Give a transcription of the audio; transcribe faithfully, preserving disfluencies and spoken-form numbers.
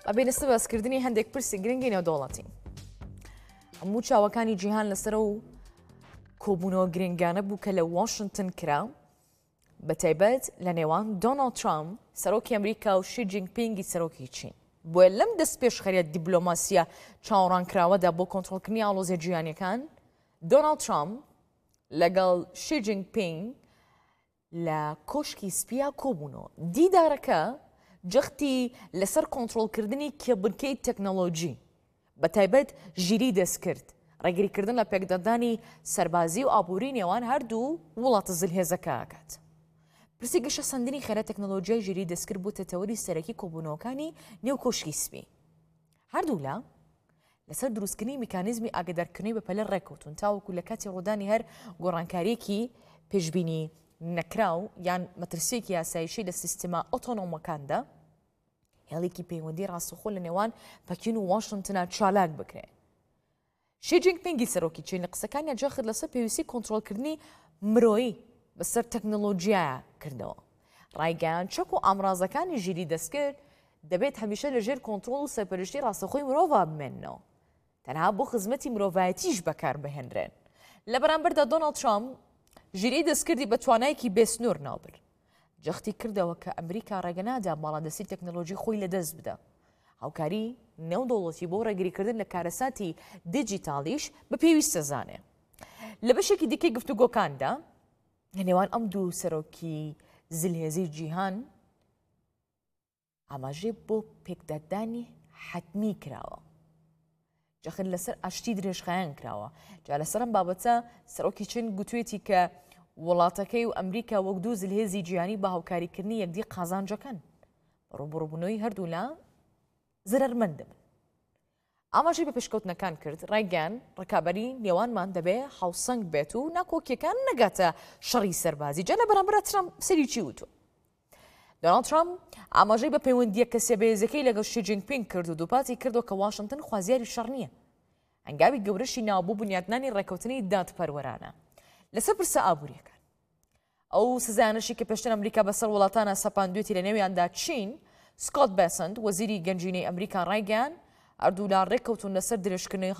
ئەبێ لەسەر باسکردنی هەندێک پرسی گرنگی نێودەوڵەتی هەموو چاوەکانی جیهان لەسەر و کۆبوونەوە گرنگانە بوو کە لە واشنگتن کرا بە تایبەت لە نێوان دۆناڵد ترامپ سەرۆکی ئەمریکا و شی جینپینگی سەرۆکی چین بۆیە لەم دەست پێشخەریە دیبلۆماسیە چاوەڕانکراوەدا بۆ کۆنتڕۆلکردنی ئاڵۆزیە جیهانیەکان دۆناڵد ترامپ لەگەڵ شی جینپینگ لە کۆشکی سپیا کۆبوونەوە دیدارەکە جەختی لەسەر کۆنتڕۆڵکردنی کێبنکەی تەکنۆلۆژی بە تایبەت ژیری دەست کرد ڕێگریکردن لە پێکدەدانی سەربازی و ئابووری نێوان هەردوو وڵاتە زلهێزەکە ئاکات پرسی گەشە سەندنی خێرا تەکنۆلۆژیای ژیری دەستکرد بۆ تەتەوەری سەرەکی کۆبوونەوەکانی نێو کۆشکی سپی هەردوو لە لەسەر دروستکردنی میکانیزمی ئاگادارکردنەوەی بەپەلە ڕێکەوتون تاوەکو لە کاتی ڕۆدانی هەر گۆڕانکاریەکی پێشبینی نەکراو یان مەترسیەکی یاسایشی لە سیستەما ئۆتۆنۆمەکاندا هێڵێکی پەیوەندی ڕاستەوخۆ لە نێوان پەکین و واشنگتنە چالاک بکرێت شی جینپینگی سەرۆکی چین لە قسەکانیان جاخت لەسەر پێویستی کۆنتڕۆڵکردنی مرۆیی بەسەر تەکنۆلۆژیایە کردەوە ڕایگەیان چەک و ئامرازەکانی ژیری دەستکرد دەبێت هەمیشە لەژێر کۆنتڕۆڵ و سەرپەرشتی ڕاستەخۆی مرۆڤ بمێننەوە تەنها بۆ خزمەتی مرۆڤایەتیش بەکار بهێنرێن لە بەرامبەردا دۆناڵد ترامپ ژیری دەستکردی بە توانایەکی بێسنوور ناوبر جەختی کردەوە کە ئەمریکا ڕێگەنادا باڵادەستی تەکنۆلۆژی خۆی لەدەست بدە هاوکاری نێودەوڵەتی بۆ ڕێگریکردن لە کارەساتی دیجیتاڵیش بە پێویستە زانێ لە بەشێکی دیکەی گفتوگۆکاندا لە نێوان ئەم دوو سەرۆکی زلهێزی جیهان ئاماژەی بۆ پێکدادانی حتمی کراوە جەخت لەسەر ئاشتی درێژخایان کراوە جا لەسەر ئەم بابەتە سەرۆکی چین گوتوێتی کە وڵاتەکەی و ئەمریکا وەک دوو زلهێزی جیهانی بە هاوکاریکردنی یەکدی قازانجەکەن ڕوبڕووبوونەوەی هەردوولا زرەرمەندە بن ئاماژەی بە پێشکەوتنەکان کرد ڕایگەیان ڕکابەری نێوانمان دەبێ هاوسەنگ بێت و ناکۆکیەکان نەگاتە شەڕی سەربازی جا لە بەرامبەر ترامپ سەری چی وتووە دۆناڵد ترامپ ئاماژەی بە پەیوەندیە کە سێبەیەزەکەی لەگەڵ شی جینپینگ کرد و دووپاتی کردەوە کە واشنگتن خوازیاری شەڕ نییە ئەنگاوی گەورەشی ناوبوو بنیادنانی ڕێکەوتنی دادپەروەرانە لەسەر پرسە ئابوووریەکان ئەو سزانشی کە پێشتر ئەمریکا بەسەر وڵاتانە سەپاندوێتی لە نێویاندا چین سکۆت بێسەند وەزیری گەنجینەی ئەمریکا ڕایگەیان هەردوولا ڕێکەوتون لەسەر درێژکردنەوەی